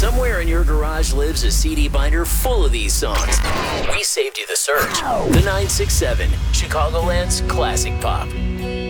Somewhere in your garage lives a CD binder full of these songs. We saved you the search. The 967, Chicagoland's classic pop.